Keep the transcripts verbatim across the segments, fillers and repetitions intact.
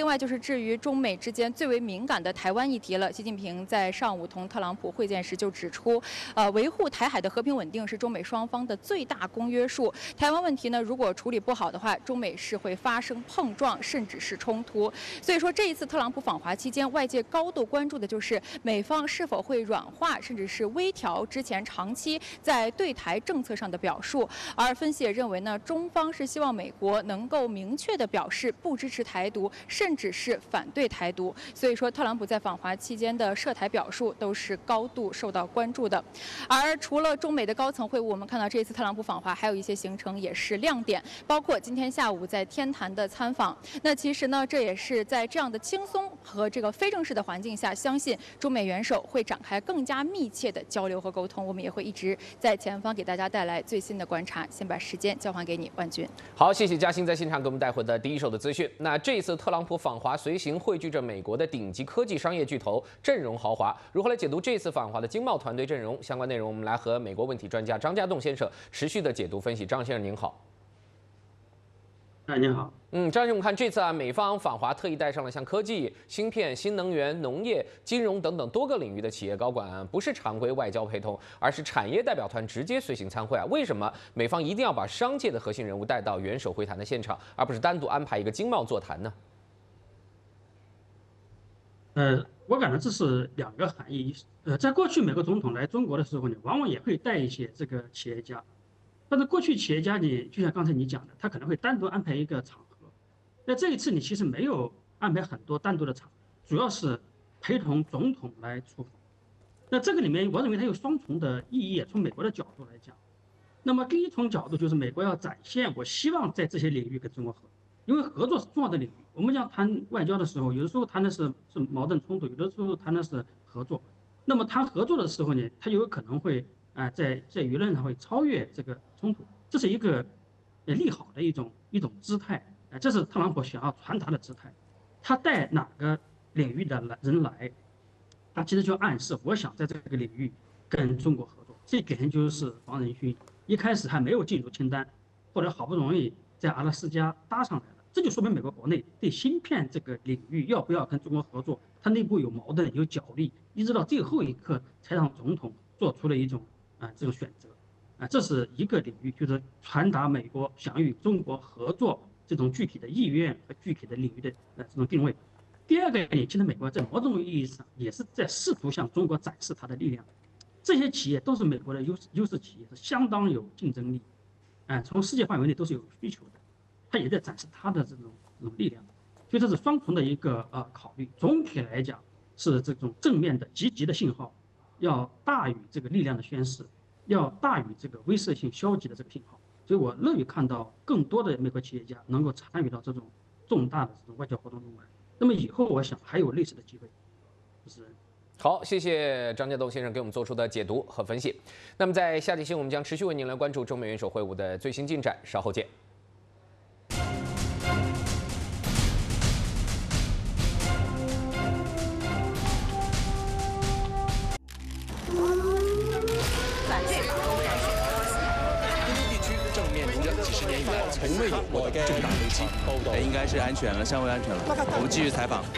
另外就是至于中美之间最为敏感的台湾议题了，习近平在上午同特朗普会见时就指出，呃，维护台海的和平稳定是中美双方的最大公约数。台湾问题呢，如果处理不好的话，中美是会发生碰撞，甚至是冲突。所以说，这一次特朗普访华期间，外界高度关注的就是美方是否会软化，甚至是微调之前长期在对台政策上的表述。而分析也认为呢，中方是希望美国能够明确的表示不支持台独，甚至是反对台独。所以说，特朗普在访华期间的涉台表述都是高度受到关注的。而除了中美的高层会晤，我们看到这一次特朗普访华还有一些行程也是亮点，包括今天下午在天坛的参访。那其实呢，这也是在这样的轻松和这个非正式的环境下，相信中美元首会展开更加密切的交流和沟通。我们也会一直在前方给大家带来最新的观察。先把时间交还给你，万军。 好，谢谢嘉欣在现场给我们带回的第一手的资讯。那这一次特朗普访华，随行汇聚着美国的顶级科技商业巨头，阵容豪华。如何来解读这次访华的经贸团队阵容？相关内容我们来和美国问题专家张家栋先生持续的解读分析。张先生您好。 哎，您好。 嗯，张先生，我们看这次啊，美方访华特意带上了像科技、芯片、新能源、农业、金融等等多个领域的企业高管啊，不是常规外交陪同，而是产业代表团直接随行参会啊。为什么美方一定要把商界的核心人物带到元首会谈的现场，而不是单独安排一个经贸座谈呢？ 呃，我感觉这是两个含义。呃，在过去美国总统来中国的时候呢，往往也会带一些这个企业家，但是过去企业家呢，就像刚才你讲的，他可能会单独安排一个场合。那这一次你其实没有安排很多单独的场，主要是陪同总统来出访。那这个里面，我认为它有双重的意义。从美国的角度来讲，那么第一重角度就是美国要展现，我希望在这些领域跟中国合作，因为合作是重要的领域。我们讲谈外交的时候，有的时候谈的是是矛盾冲突，有的时候谈的是合作。那么谈合作的时候呢，它有可能会啊、呃、在在舆论上会超越这个冲突，这是一个呃利好的一种一种姿态。这是特朗普想要传达的姿态，他带哪个领域的人来，他其实就暗示我想在这个领域跟中国合作。这点就是黄仁勋一开始还没有进入清单，后来好不容易在阿拉斯加搭上来了，这就说明美国国内对芯片这个领域要不要跟中国合作，它内部有矛盾有角力，一直到最后一刻才让总统做出了一种啊、呃、这种选择啊、呃，这是一个领域，就是传达美国想与中国合作。这种具体的意愿和具体的领域的呃这种定位。第二个呢，其实美国在某种意义上也是在试图向中国展示它的力量。这些企业都是美国的优势优势企业，是相当有竞争力，啊、呃，从世界范围内都是有需求的。它也在展示它的这种这种力量，所以这是双重的一个呃考虑。总体来讲是这种正面的积极的信号，要大于这个力量的宣示，要大于这个威慑性消极的这个信号。所以我乐于看到更多的美国企业家能够参与到这种重大的这种外交活动中来。那么以后我想还有类似的机会。主持人， 好，谢谢张家栋先生给我们做出的解读和分析。那么在下期新闻，我们将持续为您来关注中美元首会晤的最新进展，稍后见。 从未有过的重大危机，哎，应该是安全了，相对安全了。我们继续采访。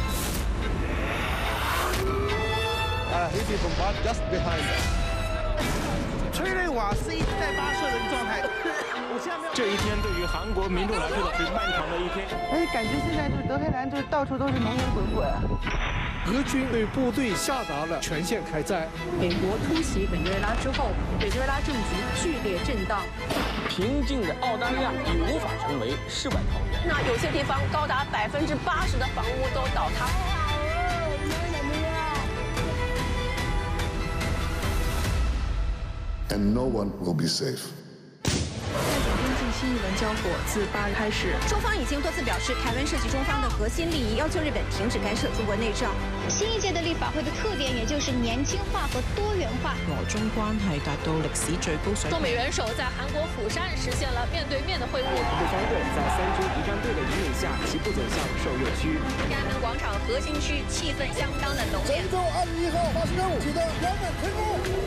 催泪瓦斯一直在发射的一个状态。这一天对于韩国民众来说是漫长的一天。 而且感觉现在就是德黑兰，就是到处都是浓烟滚滚。 俄军对部队下达了全线开战。 美国突袭委内瑞拉之后，委内瑞拉政局剧烈震荡。 平静的澳大利亚已无法成为世外桃源。 那有些地方高达百分之八十的房屋都倒塌。 And no one will be safe. 新一轮交火自八日开始， 中方已经多次表示，台湾涉及中方的核心利益，要求日本停止干涉中国内政。 新一届的立法会的特点，也就是年轻化和多元化。 俄中关系达到历史最高水平。 中美元首在韩国釜山实现了面对面的会晤。 第三队在三支仪仗队的引领下，齐步走向受热区。 天安门广场核心区气氛相当的浓烈。 神舟二十一号发射任务取得圆满成功。